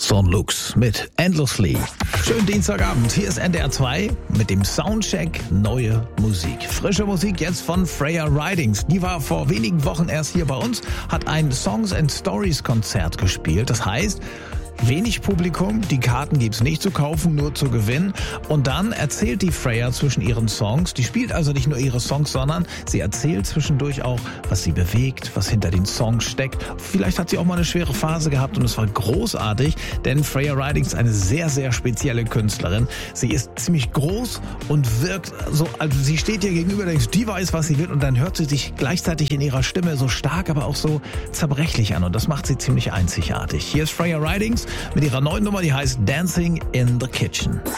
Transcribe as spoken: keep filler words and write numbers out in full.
Son Lux mit Endlessly. Schönen Dienstagabend, hier ist N D R zwei mit dem Soundcheck Neue Musik. Frische Musik jetzt von Freya Ridings. Die war vor wenigen Wochen erst hier bei uns, hat ein Songs and Stories Konzert gespielt. Das heißt, wenig Publikum, die Karten gibt's nicht zu kaufen, nur zu gewinnen. Und dann erzählt die Freya zwischen ihren Songs, die spielt also nicht nur ihre Songs, sondern sie erzählt zwischendurch auch, was sie bewegt, was hinter den Songs steckt. Vielleicht hat sie auch mal eine schwere Phase gehabt und es war großartig, denn Freya Ridings ist eine sehr, sehr spezielle Künstlerin. Sie ist ziemlich groß und wirkt so, also sie steht dir gegenüber, denkst, die weiß, was sie will, und dann hört sie sich gleichzeitig in ihrer Stimme so stark, aber auch so zerbrechlich an, und das macht sie ziemlich einzigartig. Hier ist Freya Ridings mit ihrer neuen Nummer, die heißt Dancing in the Kitchen.